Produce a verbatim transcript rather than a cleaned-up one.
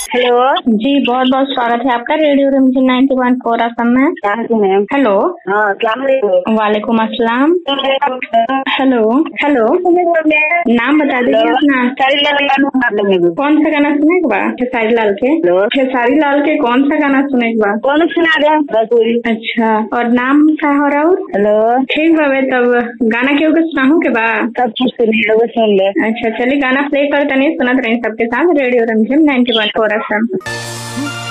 Hello जी, बहुत बहुत स्वागत है आपका रेडियो रिमझिम नाइन्टी वन फोर असम में। हेलो। हाँ, वालेकुम अस्सलाम। हेलो हेलो, नाम बता दीजिए अपना। कौन सा गाना सुने के बा? खेसारी लाल के। खेसारी लाल के कौन सा गाना सुने के बा? कौन सुना दे? अच्छा, और नाम का हो रहा? हेलो, ठीक बाबे, तब गाना क्यों के सुनाहू के बा? सब चीज सुन सुन ले। अच्छा चलिए, गाना प्ले कर तनी सुनत रही सबके साथ रेडियो रिमझिम नाइन्टी वन फोर असम।